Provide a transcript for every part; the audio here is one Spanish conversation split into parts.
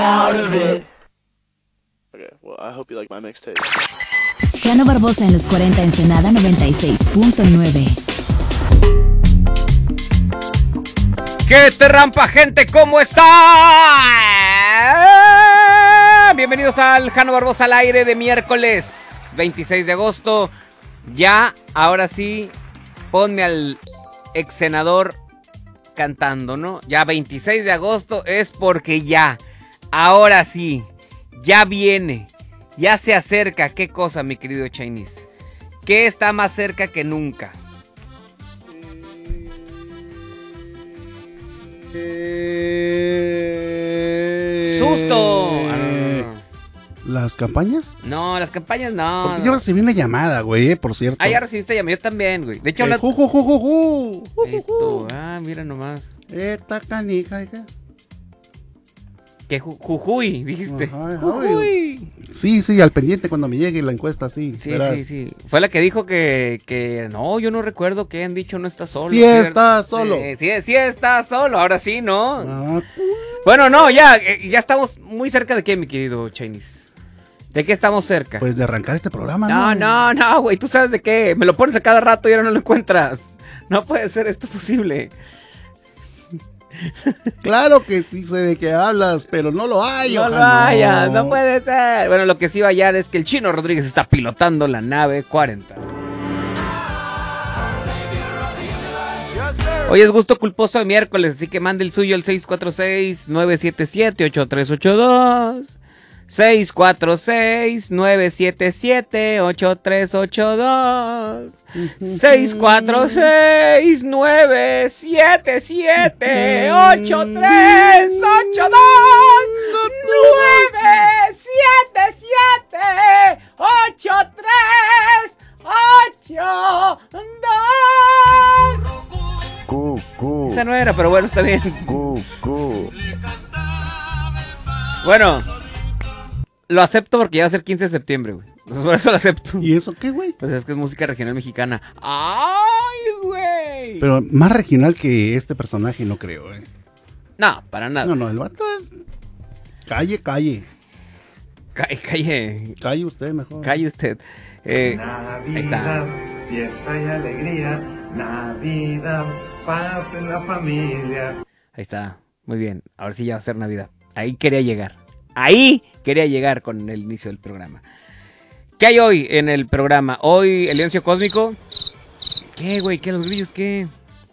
out of it. Okay, well, I hope you like my mixtape. Jano Barbosa en los 40 Ensenada 96.9. ¿Qué te rampa, gente? ¿Cómo está? Bienvenidos al Jano Barbosa al aire de miércoles 26 de agosto. Ya, ahora sí, ponme al ex senador cantando, ¿no? Ya 26 de agosto es porque ya, ahora sí, ya viene, ya se acerca. ¿Qué cosa, mi querido Chinese? ¿Qué está más cerca que nunca? ¡Susto! ¿Las campañas? No, las campañas no. Porque yo recibí una llamada, güey, por cierto. Ah, ya recibiste llamada, yo también, güey. De hecho, Esto, mira nomás. Esta canija, hija. Que Jujuy, dijiste. Ajá, Jujuy. Sí, al pendiente cuando me llegue la encuesta, sí. Sí. Fue la que dijo que no, yo no recuerdo que hayan dicho no está solo. Sí está solo. Sí está solo, ahora sí, ¿no? Bueno, no, ya estamos muy cerca de qué, mi querido Chinese. ¿De qué estamos cerca? Pues de arrancar este programa, No, güey, tú sabes de qué. Me lo pones a cada rato y ahora no lo encuentras. No puede ser esto posible. Claro que sí sé de qué hablas, pero no lo hay. No lo hayas, no puede ser. Bueno, lo que sí va a hallar es que el Chino Rodríguez está pilotando la nave 40. Hoy es gusto culposo de miércoles, así que mande el suyo al 646-977-8382. 646-977-8382. 646-977-8382. Esa no era, pero bueno, está bien. Bueno, lo acepto porque ya va a ser 15 de septiembre, güey. Por eso lo acepto. ¿Y eso qué, güey? Pues es que es música regional mexicana. ¡Ay, güey! Pero más regional que este personaje no creo, güey. No, para nada. No, el vato es... Calle. Calle. Calle usted mejor. Calle usted. Navidad, ahí está. fiesta y alegría. Navidad, paz en la familia. Ahí está. Muy bien. Ahora sí ya va a ser Navidad. Ahí quería llegar con el inicio del programa. ¿Qué hay hoy en el programa? Hoy el Leoncio Cósmico. ¿Qué, güey? ¿Qué los grillos? ¿Qué?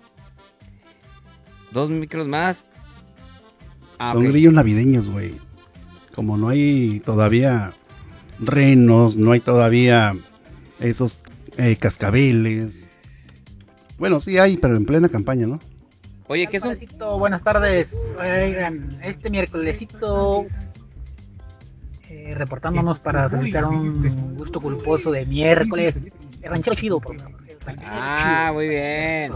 2 micros más. Son grillos navideños, güey. Como no hay todavía renos, no hay todavía esos cascabeles. Bueno, sí hay, pero en plena campaña, ¿no? Oye, ¿qué es un...? Buenas tardes. Oigan, este miércolesito reportándonos para solicitar un gusto culposo de miércoles. El ranchero chido, por favor. Muy bien.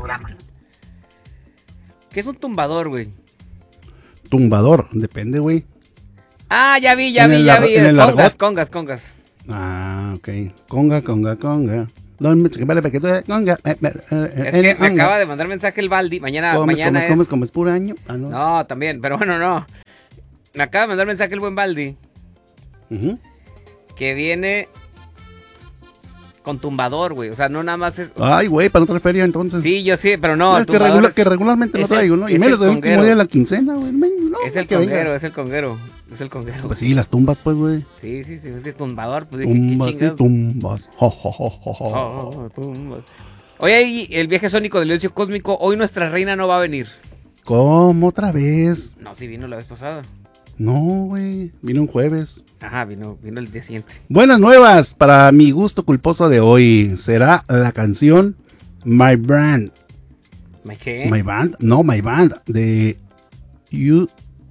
¿Qué es un tumbador, güey? Tumbador, depende, güey. Ya vi. Congas. Ok. Conga. No, es que me acaba de mandar mensaje el Baldi. Mañana comes puro año. No. No, también, pero bueno, no. Me acaba de mandar mensaje el buen Baldi. Que viene con tumbador, güey. O sea, no nada más es... Ay, güey, para no traer feria entonces. Sí, yo sí, pero no. Es que regularmente no traigo, ¿no? Y menos el último día de la quincena, güey. Es el conguero. Pues sí, las tumbas, pues, güey. Sí, es que tumbador, pues tumbas. Tumbas. Oye, el viaje sónico del Leoncio Cósmico, hoy nuestra reina no va a venir. ¿Cómo otra vez? No, sí vino la vez pasada. No, güey, vino un jueves. Ajá, vino el día siguiente. Buenas nuevas para mi gusto culposo de hoy. Será la canción My Brand. ¿My qué? My Band, no, My Band de You.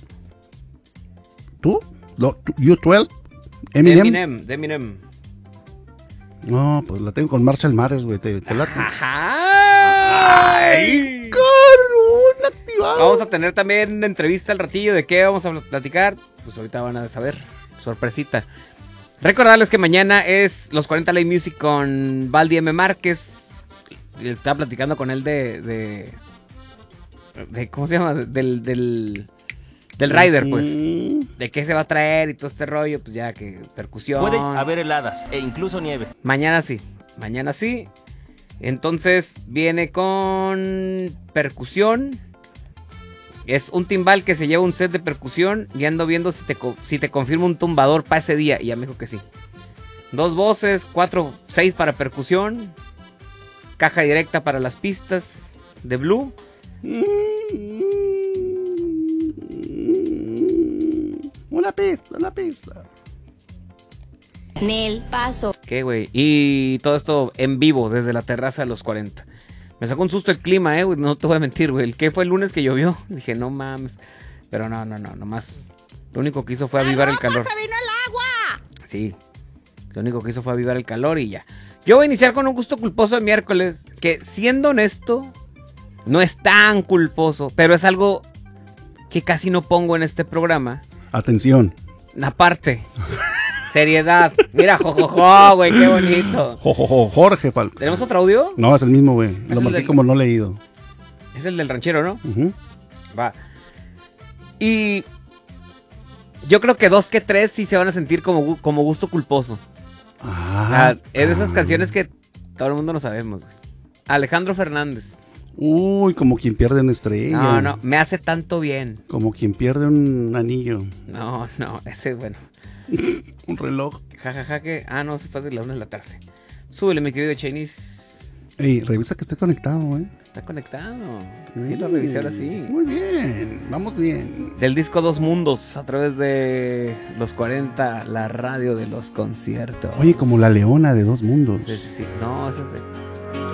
¿Tú? U12. Eminem. No, pues la tengo con Marshall Mathers, güey. Te late. Ajá. ¡Ay, carón! Activado. Vamos a tener también una entrevista al ratillo. ¿De qué vamos a platicar? Pues ahorita van a saber. Sorpresita. Recordarles que mañana es los 40 Live Music con Baldi M. Márquez. Estaba platicando con él de ¿cómo se llama? Del Del rider, pues. De qué se va a traer y todo este rollo, pues ya que percusión. Puede haber heladas e incluso nieve. Mañana sí. Entonces viene con percusión. Es un timbal que se lleva un set de percusión y ando viendo si te confirma un tumbador para ese día. Y ya me dijo que sí. 2 voces, 6 para percusión. Caja directa para las pistas de Blue. Una pista. Nel, paso. ¿Qué, güey? Y todo esto en vivo desde la terraza de los 40. Me sacó un susto el clima, güey. No te voy a mentir, güey. ¿Qué fue el lunes que llovió? Dije, no mames. Pero no, nomás. Lo único que hizo fue avivar el calor. ¡Se vino el agua! Sí. Lo único que hizo fue avivar el calor y ya. Yo voy a iniciar con un gusto culposo de miércoles. Que siendo honesto, no es tan culposo. Pero es algo que casi no pongo en este programa. Atención. Aparte. Seriedad. Mira, jojojo, güey, qué bonito. Jojojo, Jorge Falco. ¿Tenemos otro audio? No, es el mismo, güey. ¿Es Lo el marqué del- como no leído. Es el del ranchero, ¿no? Ujú. Va. Y yo creo que 2 que 3 sí se van a sentir como gusto culposo. O sea, es de esas canciones que todo el mundo no sabemos. Güey. Alejandro Fernández. Uy, como quien pierde una estrella. No, me hace tanto bien. Como quien pierde un anillo. No, ese, bueno. Un reloj. Jajaja que... no, se fue de la 1 de la tarde. Súbele, mi querido Chinese. Ey, revisa que esté conectado, Está conectado. Sí, lo revisé ahora sí. Muy bien, vamos bien. Del disco Dos Mundos, a través de los 40, la radio de los conciertos. Oye, como la leona de Dos Mundos. Sí. No, ese es de...